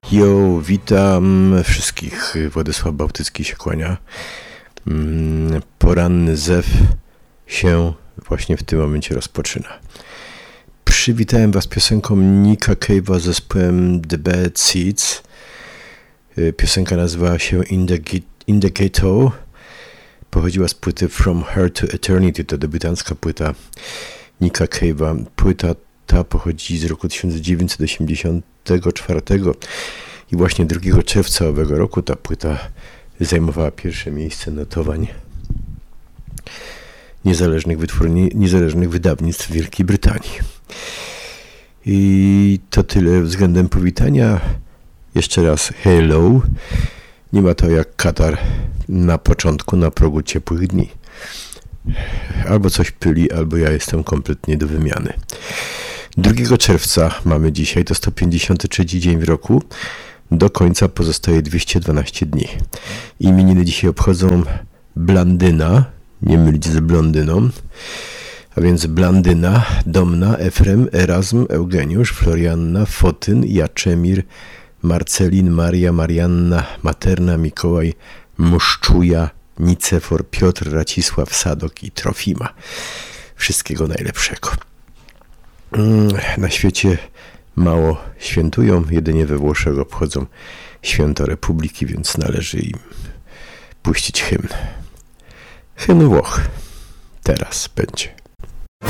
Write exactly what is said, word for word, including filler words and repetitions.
Jo, witam wszystkich. Władysław Bałtycki się kłania. Poranny zew się właśnie w tym momencie rozpoczyna. Przywitałem Was piosenką Nicka Cave'a z zespołem The Bad Seeds. Piosenka nazywała się In the, In the Ghetto. Pochodziła z płyty From Her to Eternity. To debiutancka płyta Nicka Cave'a. Płyta ta pochodzi z roku tysiąc dziewięćset osiemdziesiątego czwartego i właśnie drugiego czerwca owego roku ta płyta zajmowała pierwsze miejsce notowań niezależnych wytwórni, niezależnych wydawnictw w Wielkiej Brytanii. I to tyle względem powitania. Jeszcze raz hello. Nie ma to jak Katar na początku, na progu ciepłych dni. Albo coś pyli, albo ja jestem kompletnie do wymiany. drugiego czerwca mamy dzisiaj, to sto pięćdziesiąty trzeci dzień w roku. Do końca pozostaje dwieście dwanaście dni. Imieniny dzisiaj obchodzą Blandyna, nie mylić z blondyną, a więc Blandyna, Domna, Efrem, Erazm, Eugeniusz, Florianna, Fotyn, Jaczemir, Marcelin, Maria, Marianna, Materna, Mikołaj, Muszczuja, Nicefor, Piotr, Racisław, Sadok i Trofima. Wszystkiego najlepszego. Na świecie mało świętują, jedynie we Włoszech obchodzą święto Republiki, więc należy im puścić hymn. Hymn Włoch teraz będzie.